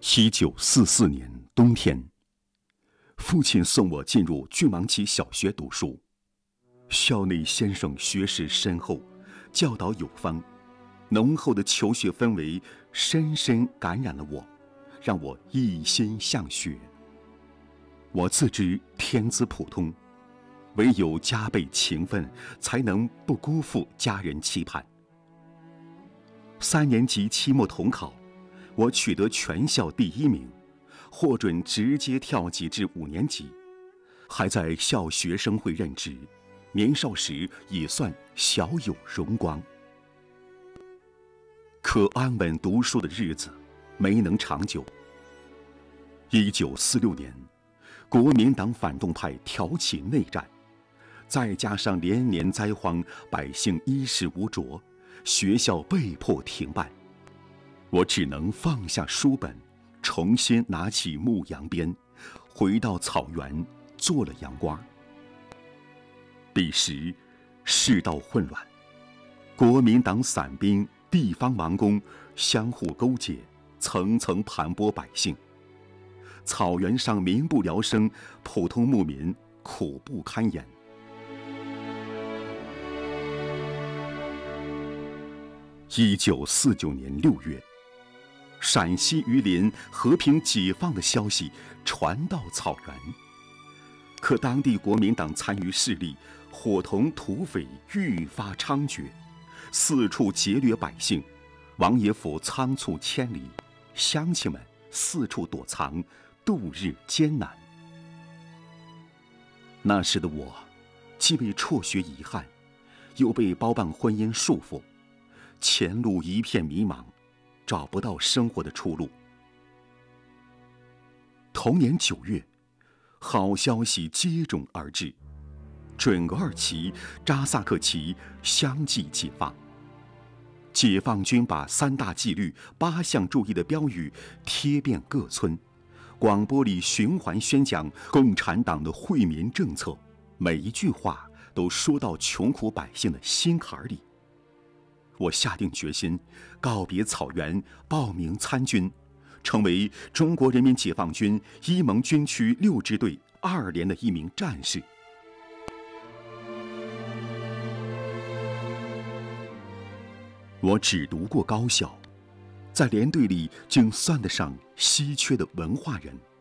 1944年冬天，父亲送我进入巨芒旗小学读书。校内先生学识深厚，教导有方，浓厚的求学氛围深深感染了我，让我一心向学。我自知天资普通，唯有加倍勤奋，才能不辜负家人期盼。3年级期末统考，我取得全校第1名，获准直接跳级至5年级，还在校学生会任职，年少时也算小有荣光。可安稳读书的日子没能长久。1946年，国民党反动派挑起内战，再加上连年灾荒，百姓衣食无着，学校被迫停办。我只能放下书本，重新拿起牧羊鞭，回到草原做了羊倌。彼时世道混乱，国民党散兵、地方王公相互勾结，层层盘剥百姓。草原上民不聊生，普通牧民苦不堪言。1949年6月，陕西榆林和平解放的消息传到草原，可当地国民党残余势力伙同土匪愈发猖獗，四处劫掠百姓，王爷府仓促迁离，乡亲们四处躲藏，度日艰难。那时的我，既为辍学遗憾，又被包办婚姻束缚，前路一片迷茫，找不到生活的出路。同年9月，好消息接踵而至，准噶尔旗、扎萨克旗相继解放。解放军把3大纪律、8项注意的标语贴遍各村，广播里循环宣讲共产党的惠民政策，每一句话都说到穷苦百姓的心坎里。我下定决心，告别草原，报名参军，成为中国人民解放军伊蒙军区6支队2连的一名战士。我只读过高校，在连队里竟算得上稀缺的文化人。